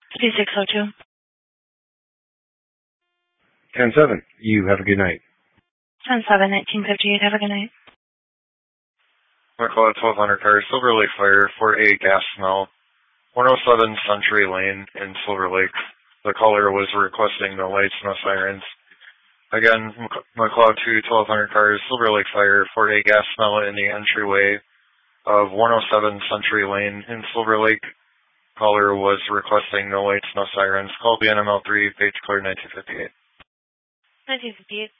3602. 10-7. You have a good night. 10-7, 1958. Have a good night. McLeod 1200 car, Silver Lake Fire, 4A gas smell, 107 Century Lane in Silver Lake. The caller was requesting no lights, no sirens. Again, McLeod 1200 car, Silver Lake Fire, 4A gas smell in the entryway of 107 Century Lane in Silver Lake. Caller was requesting no lights, no sirens. Call BNML3, page clear 1958. 1958.